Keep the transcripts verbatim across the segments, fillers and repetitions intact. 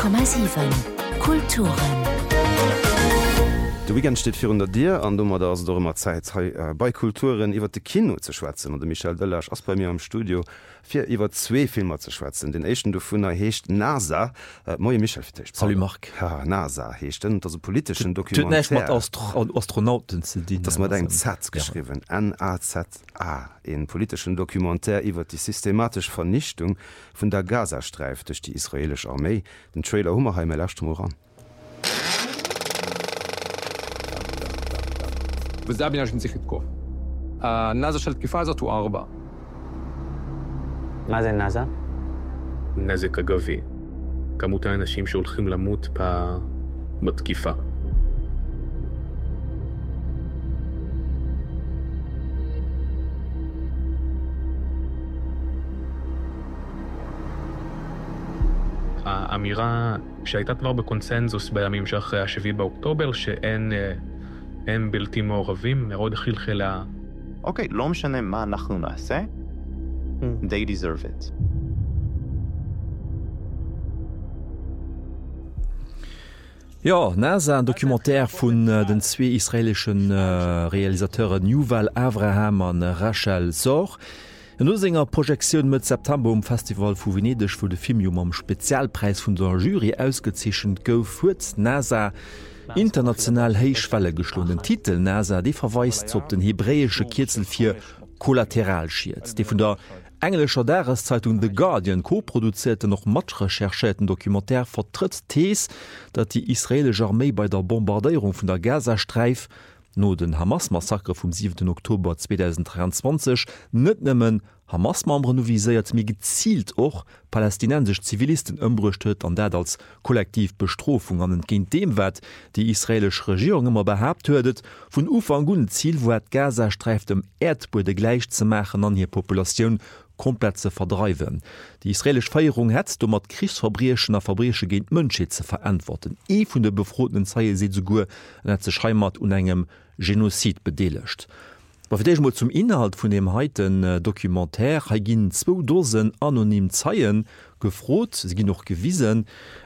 Komma sieben Kulturen. De Weekend steht vir unter Dir an dummer dats do immer Zeit äh, bei Kulturen iwwer de Kino ze schwatzen und de Michael Dëllach ass bei mir am Studio fir iwwer zwee Filmer ze schwatzen. Den echten du vun er heescht NASA äh, Moie Michael Sal Mark ja, NASA hechten dat politischen Dokument Astronauten ze dienen dats mat eng Z geschriwen ja. N A Z A en politischen Dokumentär iwwer die systematisch Vernichtung vun der Gazastreif durch die israelisch Armee. Den Trailer Hummerheim lacht ran. וזה בניין שצריך לתקוף. הנאזה של תקיפה הזאת הוא ארבע. מה זה נאזה? נזק אגבי. כמות האנשים שהולכים למות בתקיפה. האמירה שהייתה כבר בקונסנזוס בימים שאחרי השביעי באוקטובר, שאין הם בלתי מעורבים, מאוד חלחלה. אוקיי, לא משנה מה אנחנו נעשה, they deserve it. Ja, NASA, ein Dokumentär von äh, den zwei israelischen äh, Realisateuren Yuval Avraham und Rachel Zor. In unserer Projektion mit September im Festival von Venedig wurde der Film am Spezialpreis von der Jury ausgezeichnet goufurt. NASA international heichschwelle geschlossenen Titel NASA, die verweist auf den hebräische Kürzel für Kollateralschutz, die von der englischer Jahreszeitung The Guardian co-produzierte noch matrecherchierten Dokumentär vertritt These, dass die israelische Armee bei der Bombardierung von der Gazastreif no den Hamas-Massaker vom siebten Oktober zweitausenddreiundzwanzig nicht nimmen Hamas-Member noviséiert mir gezielt auch palästinensisch Zivilisten ëmbrucht huet an dat als Kollektivbestrofung an entgéint dem wat die israelisch Regierung immer behabt huedet vun Ufer an guten Ziel wo et Gazastreif dem Erdbode gleich ze machen an hier Populationun komplett ze verdreiwen. Die israelisch Feierung het do mat Kriegsverbriechen a Verbresche géint Mënsche ze verantworten. E vun de befrotenen Zeie se sogur net ze Schreimat un engem Genozid bedelecht. Wafirch mod zum Inhalt vun dem heiten äh, Dokumentär ha ginn zwo Dosen anonym Zeien gefrot, sie gin noch gewiesen,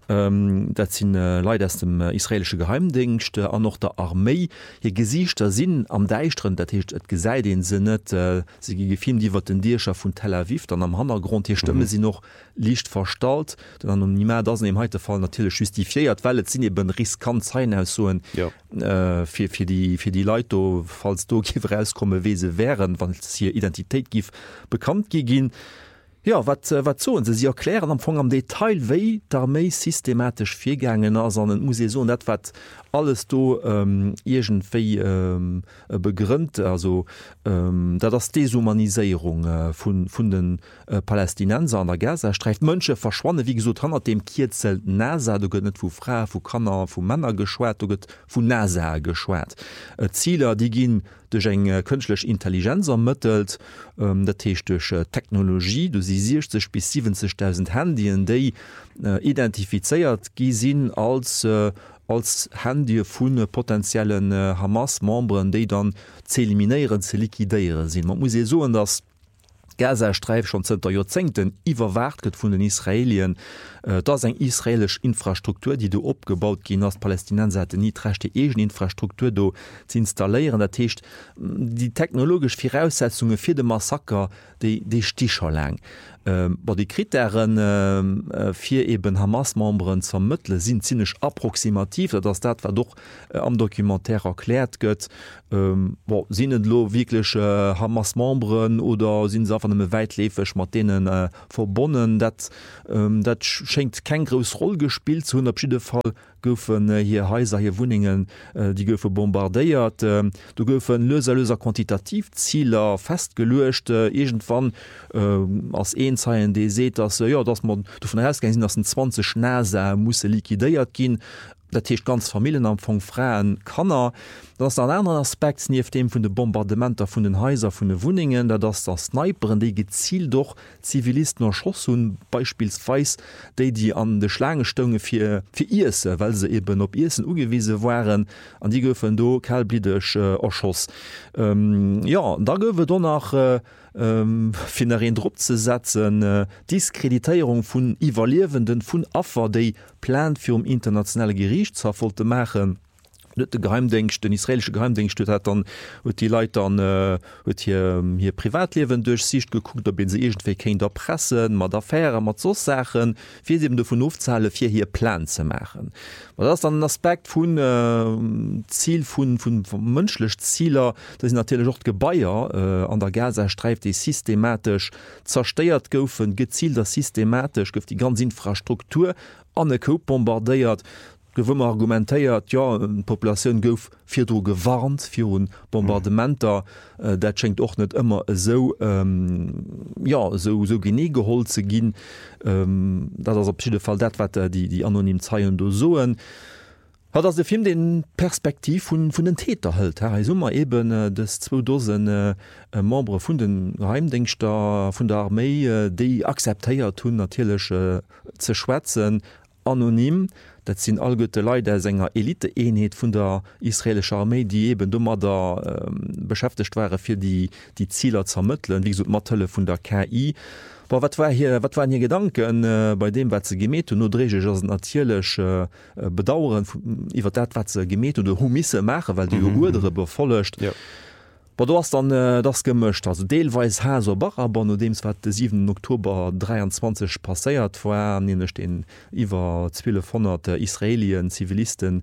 ähm, dat sinn äh, Leiit aus dem äh, israelsche Geheimdienst äh, an noch der Armee je gesichter Sinn am Deichtren, dat hecht et gesäit den sinnet äh, se gi gefilm dieiwwer den Dirscher vun Tel Aviv, dann am Hannergrund hier stimme mhm. sie noch liicht verstalt, dann anonymer das im heute Fall natürlich justifiiert, weil sinn eben riskant sein aus so ja. äh, fir fir die fir die Leute falls do giwer rauskomme wese wären, wann hier Identität gif bekannt gegin. Ja, wat wat so se sie erklären am Fong am Detail wéi d'Armee systematisch virgängen ass an den Museo net wat alles do ähm, egentéi ähm, begrünnt, also ähm, dat das Deshumanisierung äh, vun vun den äh, Palästinenser an der Gaza streift Mënsche verschwanne wie gesot han dem Kierzel NASA du gënnet vu Fra vu Kanner vu Männer geschwert gëtt vu NASA geschwert. Äh, Zieler die ginn durch eng äh, künstlich Intelligenz ermittelt, ähm, der durch äh, Technologie, du sie sechzig bis siebzigtausend Handyen, die äh, identifiziert gesinn als äh, als Handy vun potenziellen äh, Hamas-Membern, die dann zu eliminieren, zu liquidieren sind. Man muss so dass Gazastreif schon seit Jahrzehnten iwwerwart gët vun den Israelien, äh, dats eng israelisch Infrastruktur, die du opgebaut gin ass Palästinenser nie rechtchte egen Infrastruktur do ze installieren, dat heißt, die technologisch Voraussetzungen fir de Massaker de sticher lang. Ähm, die Kriterien äh, fir eben Hamas-Membern zermëttle sind ziemlich approximativ, dats dat war doch äh, am Dokumentär erklärt gëtt, ähm, sinnet lo wirklich äh, Hamas-Membern oder sind se weitlefech mat denen äh, verbonnen, dat ähm, dat schenkt kein gros Roll gespielt zu hunschiede Fall goufen äh, hier Häuser hier Wuningen äh, die goufe bombardéiert, äh, du goufen loser loser quantitativ Zieler festgelecht äh, irgendwann äh, as eenzeien de seet dass äh, ja dass man du von hersinn dass zwanzig Nase muss liquidéiert gin. Dat hicht ganz Familienamfang Fraen kannner. Das an anderen Aspekt nief dem vun de Bombardementer vun den Häuser vun de Wuningen, da das der Sniperen de gezielt doch Zivilisten erschoss hun beispielsweise déi die an de Schlangestönge fir fir Ise, weil se eben op Issen ugewiese waren, an die goufen do kalblidech äh, erschoss. Ähm, ja, da gowe do nach äh, ähm, fin en Dr ze setzen, äh, Diskreditéierung vun Evaluwenden vun Affer déi Plan fir um internationale Gerichtshof te machen. De Geheimdenst den israelsche Geheimdenst hat dann die Leute an äh, hier, hier Privatlewen durch Sicht geguckt, da bin sie irgendwie kein der Pressen, mat Affäre, mat so Sachen, fir eben davon aufzahlen, fir hier Plan zu machen. Aber das ist dann ein Aspekt von äh, Ziel von, von, von menschlich Zieler, das sind natürlich auch Gebäier äh, an der Gazastreif, die systematisch zersteiert goufen, gezielter systematisch gouf die ganze Infrastruktur an den Kopf bombardiert. Gewëmmer argumentéiert ja Populationun gouf fir do gewarnt fir hun Bombardementer, mm. äh, dat schenkt och net immer so ähm, ja so so gene geholt ze ginn, ähm, dat ass op Fall dat wat die die anonym Zeien do soen. Hat ass de Film den Perspektiv vun vun den Täter hëlt. Her sommer eben äh, des zwo Dosen äh, Membre vun den Geheimdenkster vun der Armee, äh, déi akzeptéiert hunn natilech äh, ze schwätzen, anonym. Dat sind all gotte Leiit der senger Eliteeenheet vun der israelscher Armee, die eben dummer da ähm, beschäftigt waren fir die, die Zieler zermëtteln, wie so Matelle vun der K I. Aber wat war hier, wat waren hier Gedanken äh, bei dem wat ze gemet no drege as natierlech äh, bedauern iwwer dat wat ze gemet oder humisse mache, weil die mhm. Urdere befollecht. Ja. Aber du hast dann äh, das gemischt, also Deelweis Haser Bach, aber no dems wat de siebten Oktober dreiundzwanzig passéiert war nämlich den iwwer zwölfhundert äh, Israelien Zivilisten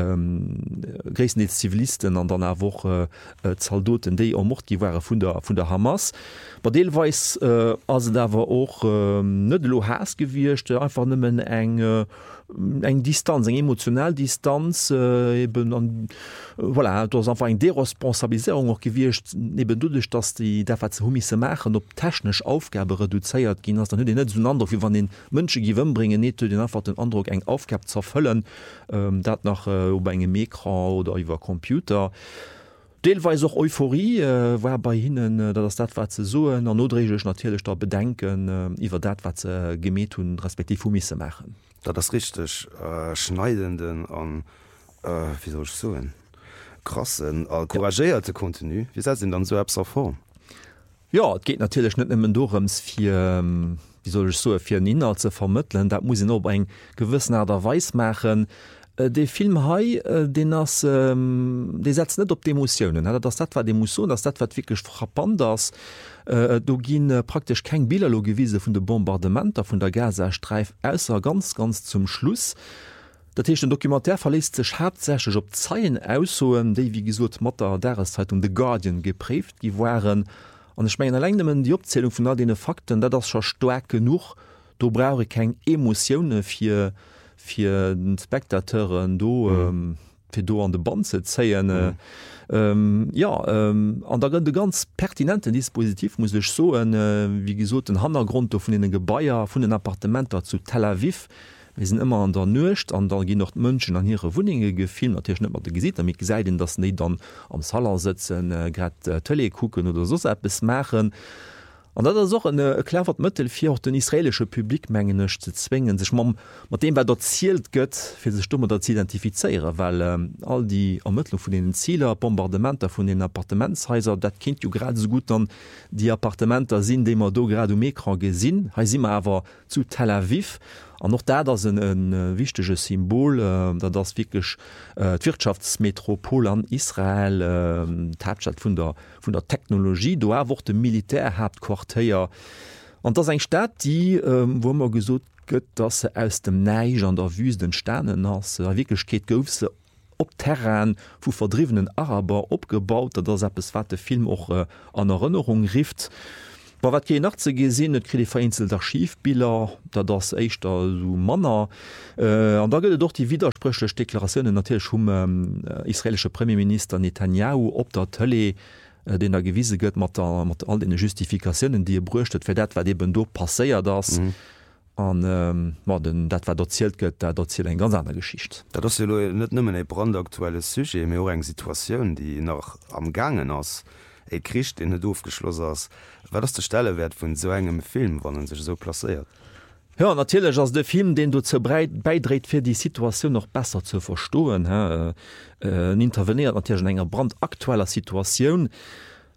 ähm, Gräesnetz Zivilisten an der Woche äh, Zaldoten déi ermocht die waren vun der vun der Hamas. Bei Deelweis äh, also da war auch äh, net lo has gewircht, einfach nimmen eng äh, eng Distanz, eng emotionell Distanz äh, eben an äh, voilà, das einfach eng Deresponsabilisierung auch gewircht neben dudech, dass die der humisse machen op technisch Aufgabe reduzéiert gin as dann net zueinander wie wann den Mënsche gewëmm bringen net den einfach den Andruck eng Aufgabe zerfüllen, ähm, dat nach äh, ob engem Mekra oder iwwer Computer. Deelweis auch Euphorie äh, war bei hinnen, äh, dat das dat wat ze soen an notregch natürlich da bedenken äh, iwwer dat wat ze gemet hun respektiv humisse machen. Da das richtig äh, schneidenden an äh, wie soll ich so krassen äh, courageierte ja. Kontinu. Wie se dann so abs vor? Ja, het geht natürlich net nimmen dorems fir wie soll ich so fir Inhalt ze vermitteln, dat muss op eng gewissen der Weis machen. De Film hai den ass ähm, de setzt net op d'Emoioen. Das dat war d'Emotion, das dat wat wirklich frappant ass. Äh, do ginn äh, praktisch keng Bilderlogewiese vun de Bombardementer vun der Gazastreif ausser ganz ganz zum Schluss. Dat hicht den Dokumentär verlest sech hauptsächlich op Zeien aussoen, déi wie gesot Matter dereszeitung The Guardian geprägt, die waren an ich mein enlängnemmen die Opzählung vun all dene Fakten, dat das scher stark genug, do brauche keng Emoioune fir fir den Spektateuren do mhm. ähm, fir do an de Band ze zeien. Mhm. Ähm, ja ähm, an der de ganz pertinenten Dispositiv muss ich so äh, wie gesot den Hangrund vun den Gebaier vun den Appartementer zu Tel Aviv. Wir sind immer an der Nøcht, an da gi noch Mënschen an ihre Wuninge gefilmt, natürlich net mat gesit, damit ge se dass ne dann am Saler sitzen, äh, grad äh, Tele kucken oder so bis machen. Und dat auch eine erklärwert Mëttel fir auch den israelsche Publikummengenech ze zwingen, sech mat dem bei der zielt gëtt fir se Stummer dat ze identifizeiere, weil ähm, all die Ermëttlung vun den Zieler, Bombardementer vun den Appartementshäuser, dat kind jo grad so gut an die Appartementer sinn, de man do grad um Ekran gesinn, ha si immer awer zu Tel Aviv. An noch da das ein, ein, ein wichtiges Symbol, äh, da das wirklich äh, Wirtschaftsmetropol an Israel, äh, Hauptstadt von der, von der Technologie, da wurde Militärhauptquartier. Und das ist eine Stadt, die, äh, wo man gesagt hat, dass sie aus dem Neige an der Wüste den Sternen hast, äh, wirklich geht sie op Terrain vu verdrivenen Araber opgebaut, das ist was der Film auch äh, an Erinnerung rift. Aber wat je nach ze gesinn, et krit de vereinzelt Archivbilder, da das eichter so Manner. Äh, an da gëtt doch die widersprüchlech Deklarationen natürlich um ähm, israelsche Premierminister Netanyahu op der Tele, äh, den er gewiese gëtt mat mat all den Justifikationen, die er bruchtet, fir dat wat eben do passéiert das. Mhm. An ähm, dat war dozielt gëtt, dat dozielt eng ganz aner Geschicht. Dat ja net nëmmen e brandaktuelle Suje mé eng Situationun, die noch am gangen ass. E Christ in net doofgeschloss ass, war das der Stelle wert vun so engem Film, wann er sich so plaiert. Ja natürlich ass de Film, den du ze breit beidreht fir die Situation noch besser zu verstoen, äh, äh, interveniert natürlich enger brandaktueller Situation.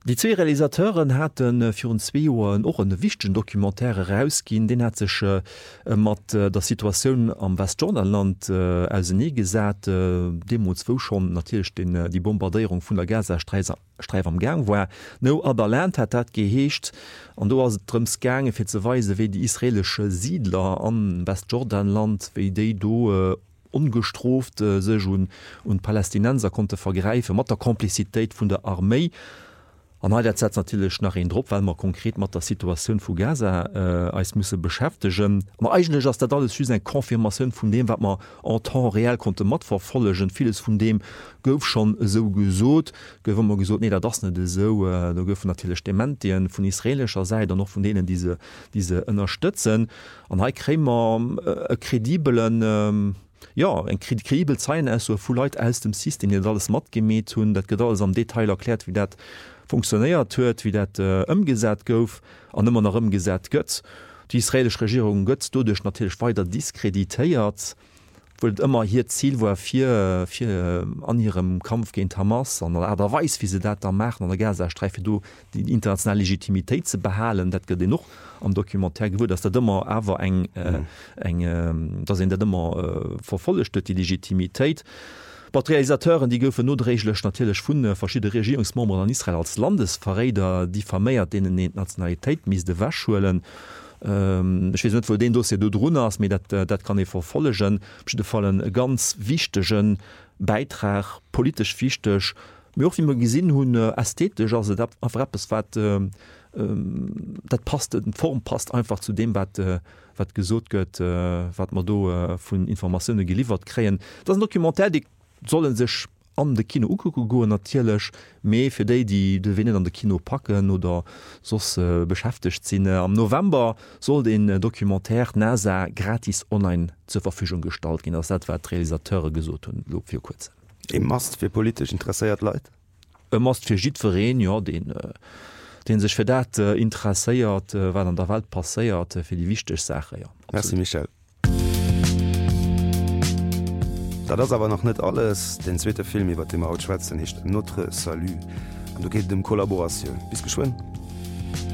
Die zwei Realisateuren hatten für uns zwei Uhr auch einen wichtigen Dokumentär rausgehen, den hat sich äh, mit äh, der Situation am Westjordanland äh, also nie gesagt, äh, dem uns wo schon natürlich den, äh, die Bombardierung von der Gazastreif am Gang war. No other Land hat das geheescht und da ist es gegangen für zu weisen, wie die israelische Siedler an Westjordanland, wie die da äh, ungestroft äh, sich und, und Palästinenser konnte vergreifen mit der Komplizität von der Armee. An all der Zeit natürlich nach en Drpp, weil man konkret mat der Situation vu Gaza äh, als müsse beschäftigen. Aber eigentlich ist das alles eine Konfirmation von dem, was man en temps real konnte mat verfolgen. Vieles von dem gouf schon so gesot, gouf man gesot nee, das nicht so, äh, da gouf natürlich Dementien von israelischer Seite noch von denen diese diese unterstützen. An ha krämer äh, krediblen ähm, ja en kredibel sein as so Full Leute aus dem System, die alles mat gemäht hun, dat get alles am Detail erklärt, wie dat funktioniert huet, wie dat ëmgesät äh, gouf an immer nach ëmgesät gëtt. Die israelsche Regierung gëtt dodech natürlich weiter diskreditéiert, wo immer hier Ziel war vier, vier an ihrem Kampf gegen Hamas, an der weiß wie se dat da machen an der Gazastreife du die internationale Legitimitéit ze behalen, dat gët noch am Dokumentär gewur, dass der dëmmer awer eng äh, eng äh, da sind der dëmmer äh, verfollegcht die Legitimitéit. Realisateuren die goufen notreglech natürlich vun verschiedene Regierungsmember an Israel als Landesverräder, die vermeiert denen die Nationalität mis de wäschuelen. Ähm, ich weiß nicht, wo den Dossier du drunter hast, mir dat, dat kann ich verfolgen. Bestimmte fallen ganz wichtigen Beitrag, politisch wichtig, mir auch wie man gesinn hun ästhetisch, also dat einfach wat ähm, dat passt, die Form passt einfach zu dem, was äh, gesot gött, äh, wat man do äh, vun Informationen geliefert kreen. Das ist ein Dokumentär, die sollen sich an de Kino go natürlich méi fir déi, die de Winnen an de Kino packen oder sos äh, beschäftigt sinn. Am November soll den äh, Dokumentär NASA gratis online zur Verfügung gestalt gin, ass dat wat Realisateure gesot hun lo fir kurz. E mast fir politisch interesseiert Leiit? E mast fir Jidverein ja den äh, den sech fir dat äh, interesseiert, äh, wat an der Welt passéiert äh, fir die wichtig Sache. Ja. Merci Michel. Da das aber noch net alles, den zweite Film iwwer dem Hautschwätzen ist Notre Salut. Und du geht dem Kollaboration. Bis geschwind.